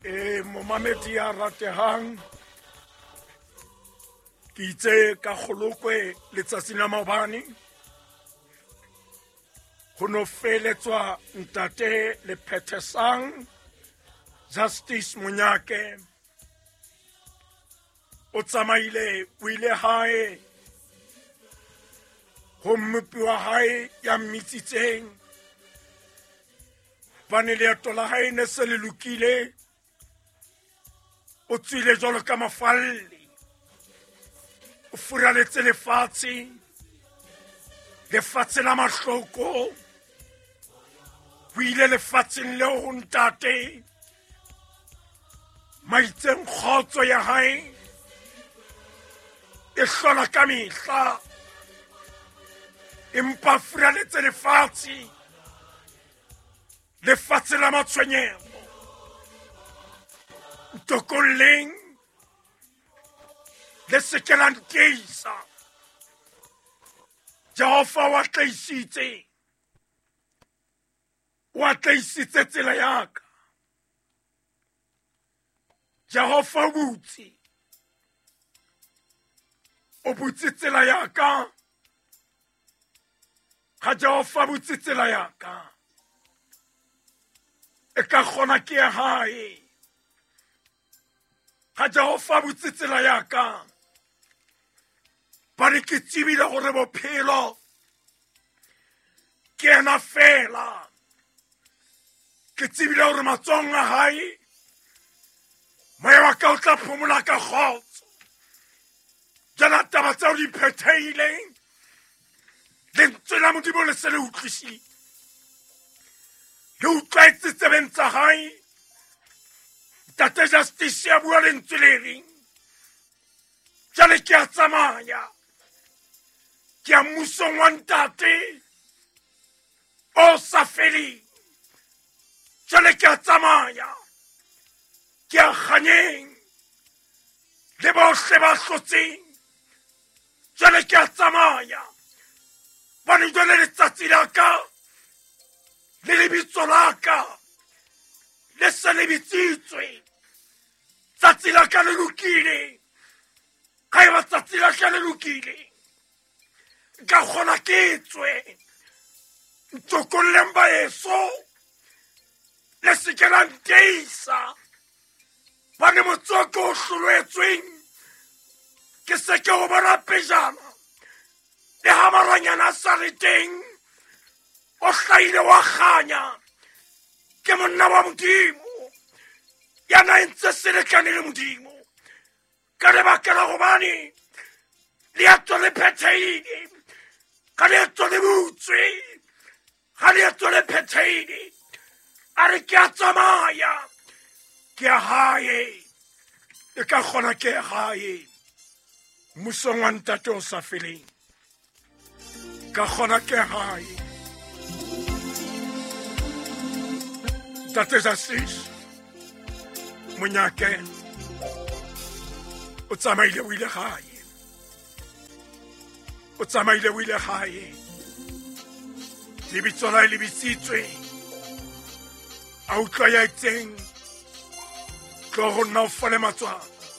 Momamedi ya ratehang ke itse ka kgolokwe letsatsing la maobane ho no feletswa ntate le phethesang Justice Monyake o tsamaile o ile hae ho mmupi wa hae ya mmitsitseng bane leeto la hae ne se le lokile o tswile jwalo ka mafalli o furaletse lefatshe la mahloko o ile lefatsheng leo ho ntate maitseng kgotso ya hae e hlola ka mehla empa furaletse lefatshe la matshwenyeho tokolleng le seke la nteisa Jehova wa tlaisitse tsela yaka Jehova o butse tsela yaka ha Jehova butse tsela yaka e ka kgona ke ya hae ha Jehova butse tsela yaka ba ke tsebile gore bophelo ke ena fela ke tsebile gore matsong a hae moya wa ka o tla phomola ka kgotso jana taba tseo di phethehileng lentswe la Modimo le se le utlwisitswe le utlwaetse tsebeng tsa hae Tate Justice ya bua lentswe le reng jale ke a tsamaya ke a mmusong wa ntate o sa feleng jale ke a tsamaya ke a kganyeng le bohle ba hlotseng jale ke a tsamaya bane jwale letsatsi la ka le lebitso la ka le se le bitsitswe tsatsi la ka le lokile ga eba tsatsi la ka le lokile ka kgona ke tswe ntsokolleng baeso le seke la nteisa bane motsoko o hlolwetsweng ke seke go bona pejana le ha maranyana a sa le teng o hlaile wa kganya ke monna wa Modimo ya na entse selekane le Modimo ka lebaka la gobane leeto le phethehile ka leeto le butswe ga leeto le phethehile a re ke a tsamaya ke a hae e ka kgona ke a hae mmusong wa ntate o sa feleng ka kgona ke a hae Tate Justice Monyake o tsamaile o ile gae o tsamaile o ile gae lebitso la le bitsitswe a utlwa ya itseng tlo go nna o fole matswalo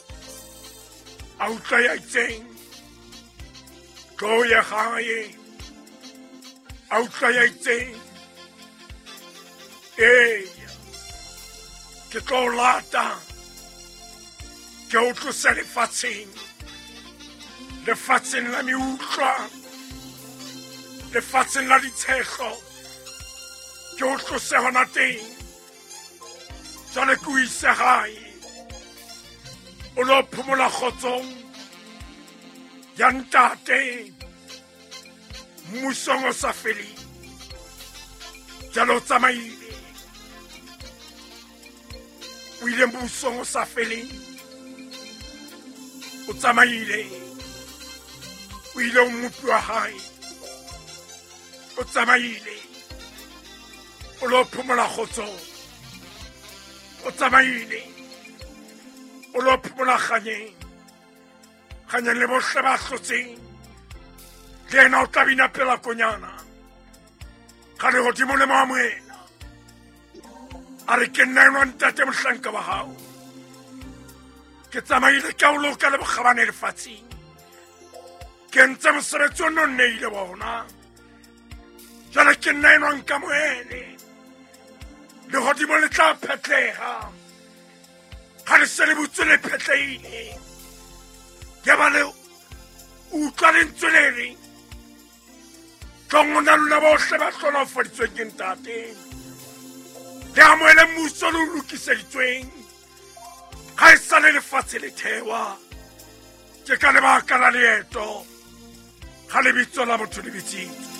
a utlwa ya itseng tlo ya gae a utlwa ya itseng ke tlo lata ke o tlose lefatsheng la meutlwa lefatsheng la ditshego ke o tlose hona teng jale ke o ise gae o lo phomola kgotsong ya ntate mmusong o sa feleng jale o tsamaile o ile mmusong o sa feleng o tsamaile o ile o mmupi wa hae o tsamaile o lo phomola kgotsong o tsamaile o lo phomola kganyeng le bohle ba hlotseng le ena o tla bina pela konyana ga legodimo le mo amoela a re ke nnaenwa ntate mohlanka wa hao ke tsamaile ka o loka le bokgabane lefatsheng ke ntse mosebetsi o nonneile bona jwale ke nnaenwa nkamohele lehodimo le tla phetleha ha le se le butse le phetleile ke ba le utlwa lentswe le reng tlongona lona bohle ba hlonolofaditsweng ke ntate le amohele mmuso le o lokiseditsweng ga e sa le lefatshe le thewa ke ka lebaka la leeto ga lebitso la motho le bitsitse